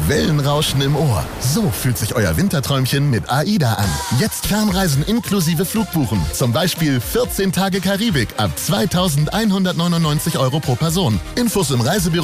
Wellenrauschen im Ohr. So fühlt sich euer Winterträumchen mit AIDA an. Jetzt Fernreisen inklusive Flugbuchen. Zum Beispiel 14 Tage Karibik ab 2.199 € pro Person. Infos im Reisebüro